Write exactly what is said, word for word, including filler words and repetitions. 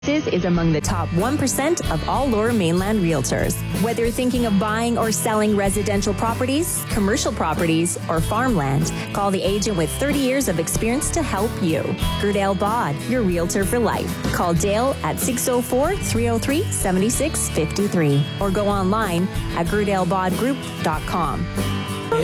is among the top one percent of all Lower Mainland realtors. Whether you're thinking of buying or selling residential properties, commercial properties, or farmland, call the agent with thirty years of experience to help you. Gerdale Bod, your realtor for life. Call Dale at six oh four, three oh three, seven six five three or go online at gerdale bod group dot com.